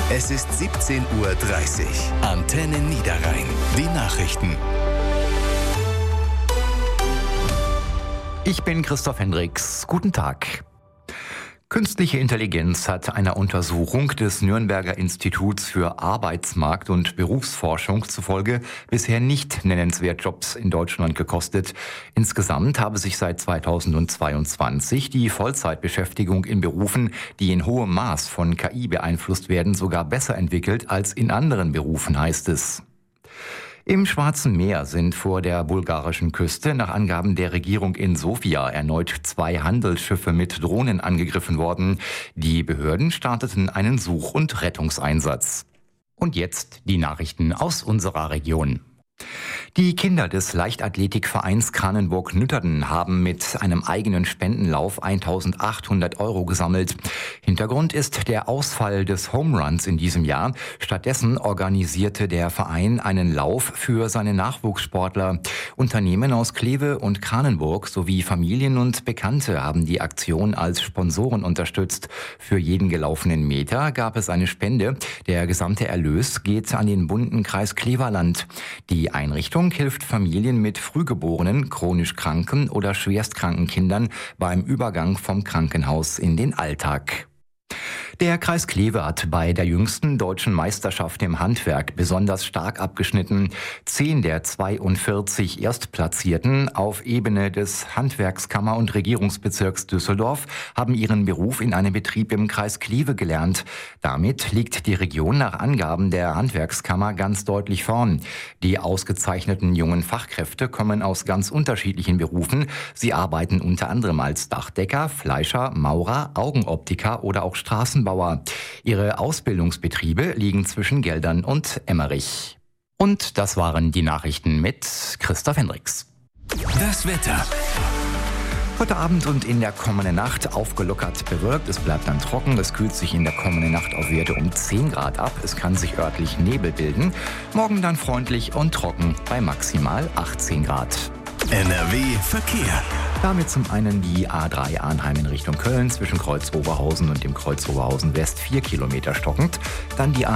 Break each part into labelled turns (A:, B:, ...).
A: Es ist 17:30 Uhr. Antenne Niederrhein. Die Nachrichten.
B: Ich bin Christoph Hendricks. Guten Tag. Künstliche Intelligenz hat einer Untersuchung des Nürnberger Instituts für Arbeitsmarkt- und Berufsforschung zufolge bisher nicht nennenswert Jobs in Deutschland gekostet. Insgesamt habe sich seit 2022 die Vollzeitbeschäftigung in Berufen, die in hohem Maß von KI beeinflusst werden, sogar besser entwickelt als in anderen Berufen, heißt es. Im Schwarzen Meer sind vor der bulgarischen Küste nach Angaben der Regierung in Sofia erneut 2 Handelsschiffe mit Drohnen angegriffen worden. Die Behörden starteten einen Such- und Rettungseinsatz. Und jetzt die Nachrichten aus unserer Region. Die Kinder des Leichtathletikvereins Kranenburg-Nütterden haben mit einem eigenen Spendenlauf 1.800 € gesammelt. Hintergrund ist der Ausfall des Home Runs in diesem Jahr. Stattdessen organisierte der Verein einen Lauf für seine Nachwuchssportler. Unternehmen aus Kleve und Kranenburg sowie Familien und Bekannte haben die Aktion als Sponsoren unterstützt. Für jeden gelaufenen Meter gab es eine Spende. Der gesamte Erlös geht an den bunten Kreis Kleverland. Die Einrichtung hilft Familien mit frühgeborenen, chronisch kranken oder schwerstkranken Kindern beim Übergang vom Krankenhaus in den Alltag. Der Kreis Kleve hat bei der jüngsten deutschen Meisterschaft im Handwerk besonders stark abgeschnitten. 10 der 42 Erstplatzierten auf Ebene des Handwerkskammer- und Regierungsbezirks Düsseldorf haben ihren Beruf in einem Betrieb im Kreis Kleve gelernt. Damit liegt die Region nach Angaben der Handwerkskammer ganz deutlich vorn. Die ausgezeichneten jungen Fachkräfte kommen aus ganz unterschiedlichen Berufen. Sie arbeiten unter anderem als Dachdecker, Fleischer, Maurer, Augenoptiker oder auch Straßenbauer. Ihre Ausbildungsbetriebe liegen zwischen Geldern und Emmerich. Und das waren die Nachrichten mit Christoph Hendricks.
A: Das Wetter.
B: Heute Abend und in der kommenden Nacht aufgelockert bewölkt. Es bleibt dann trocken. Es kühlt sich in der kommenden Nacht auf Werte um 10 Grad ab. Es kann sich örtlich Nebel bilden. Morgen dann freundlich und trocken bei maximal 18 Grad.
A: NRW Verkehr.
B: Damit zum einen die A3 Arnheim in Richtung Köln zwischen Kreuz Oberhausen und dem Kreuz Oberhausen West 4 Kilometer stockend. Dann die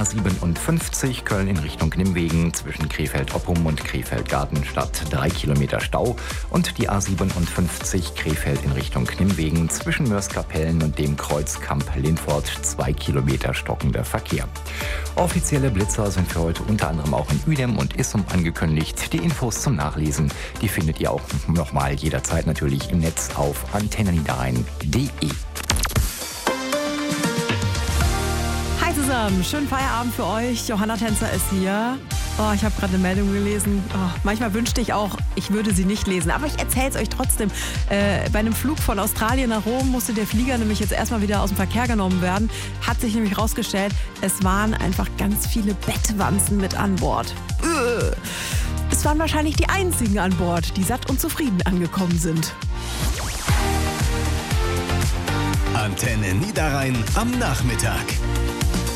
B: A57 Köln in Richtung Nimwegen zwischen Krefeld-Oppum und Krefeld-Gartenstadt 3 Kilometer Stau. Und die A57 Krefeld in Richtung Nimwegen zwischen Mörs-Kapellen und dem Kreuz Kamp-Lindfort 2 Kilometer stockender Verkehr. Offizielle Blitzer sind für heute unter anderem auch in Uedem und Issum angekündigt. Die Infos zum Nachlesen, die findet ihr auch nochmal jederzeit natürlich im Netz auf antenneniederrhein.de.
C: Hi zusammen, schönen Feierabend für euch. Johanna Tänzer ist hier. Oh, ich habe gerade eine Meldung gelesen. Oh, manchmal wünschte ich auch, ich würde sie nicht lesen. Aber ich erzähle es euch trotzdem. Bei einem Flug von Australien nach Rom musste der Flieger nämlich jetzt erstmal wieder aus dem Verkehr genommen werden. Hat sich nämlich rausgestellt, es waren einfach ganz viele Bettwanzen mit an Bord. Es waren wahrscheinlich die einzigen an Bord, die satt und zufrieden angekommen sind.
A: Antenne Niederrhein am Nachmittag.